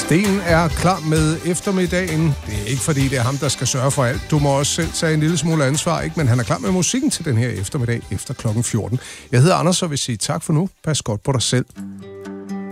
Sten er klar med eftermiddagen. Det er ikke fordi, det er ham, der skal sørge for alt. Du må også selv tage en lille smule ansvar, ikke? Men han er klar med musikken til den her eftermiddag efter klokken 14. Jeg hedder Anders og vil sige tak for nu. Pas godt på dig selv.